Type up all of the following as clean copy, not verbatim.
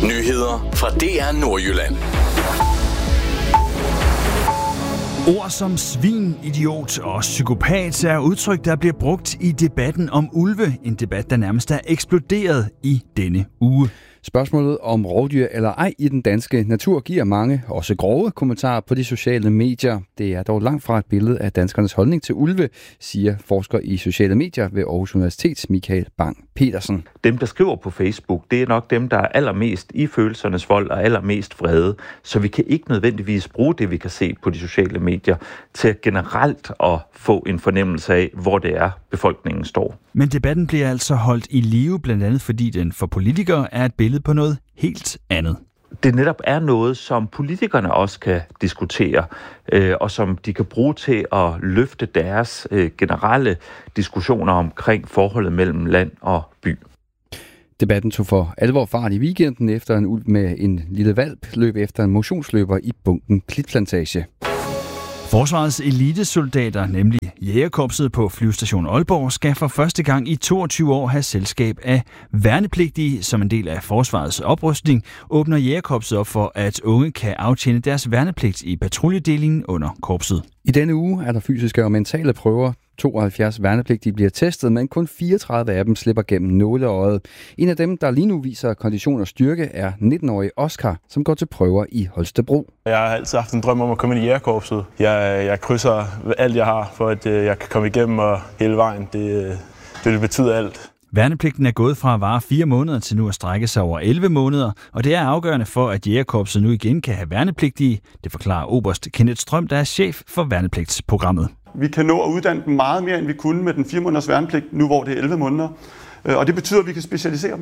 Nyheder fra DR Nordjylland. Ord som svin, idiot og psykopat er udtryk, der bliver brugt i debatten om ulve. En debat, der nærmest er eksploderet i denne uge. Spørgsmålet om rovdyr eller ej i den danske natur giver mange, også grove, kommentarer på de sociale medier. Det er dog langt fra et billede af danskernes holdning til ulve, siger forsker i sociale medier ved Aarhus Universitets Michael Bang Petersen. Dem, der skriver på Facebook, det er nok dem, der er allermest i følelsernes vold og allermest vrede. Så vi kan ikke nødvendigvis bruge det, vi kan se på de sociale medier, til generelt at få en fornemmelse af, hvor det er, befolkningen står. Men debatten bliver altså holdt i live, blandt andet fordi den for politikere er et billede på noget helt andet. Det netop er noget, som politikerne også kan diskutere, og som de kan bruge til at løfte deres generelle diskussioner omkring forholdet mellem land og by. Debatten tog for alvor fart i weekenden efter en ulv med en lille hvalp løb efter en motionsløber i bunken Klitplantage. Forsvarets elitesoldater, nemlig Jægerkorpset på Flyvestation Aalborg, skal for første gang i 22 år have selskab af værnepligtige. Som en del af forsvarets oprustning åbner Jægerkorpset op for, at unge kan aftjene deres værnepligt i patruljedelingen under korpset. I denne uge er der fysiske og mentale prøver. 72 værnepligtige bliver testet, men kun 34 af dem slipper gennem nåleøjet. En af dem, der lige nu viser kondition og styrke, er 19-årige Oscar, som går til prøver i Holstebro. Jeg har altid haft en drøm om at komme ind i Jægerkorpset. Jeg krydser alt, jeg har, for at jeg kan komme igennem og hele vejen. Det betyder alt. Værnepligten er gået fra at vare 4 måneder til nu at strække sig over 11 måneder, og det er afgørende for, at Jægerkorpset nu igen kan have værnepligtige. Det forklarer oberst Kenneth Strøm, der er chef for værnepligtsprogrammet. Vi kan nå at uddanne dem meget mere, end vi kunne med den 4 måneders værnepligt, nu hvor det er 11 måneder. Og det betyder, at vi kan specialisere dem,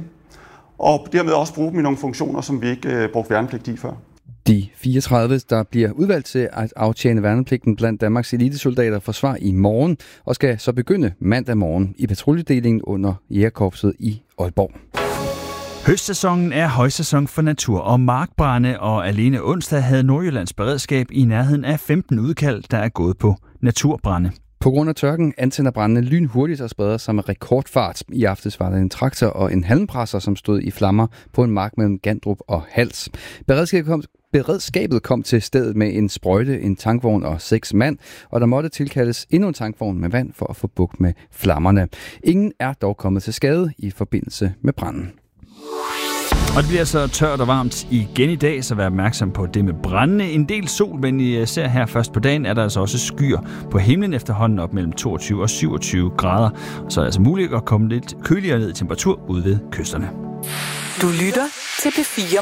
og dermed også bruge dem i nogle funktioner, som vi ikke brugte værnepligt i før. De 34, der bliver udvalgt til at aftjene værnepligten blandt Danmarks elitesoldater, får svar i morgen og skal så begynde mandag morgen i patruljedelingen under Jægerkorpset i Aalborg. Høstsæsonen er højsæson for natur- og markbrande, og alene onsdag havde Nordjyllands beredskab i nærheden af 15 udkald, der er gået på naturbrande. På grund af tørken antænder brændene lynhurtigt og spreder sig med rekordfart. I aftes var der en traktor og en halmpresser, som stod i flammer på en mark mellem Gandrup og Hals. Beredskabet kom til stedet med en sprøjte, en tankvogn og 6 mand, og der måtte tilkaldes endnu en tankvogn med vand for at få bugt med flammerne. Ingen er dog kommet til skade i forbindelse med branden. Og det bliver så tørt og varmt igen i dag, så vær opmærksom på det med brændende. En del sol, men især her først på dagen er der altså også skyer på himlen efterhånden op mellem 22 og 27 grader. Så er det altså muligt at komme lidt køligere ned i temperatur ude ved kysterne. Du lytter til P4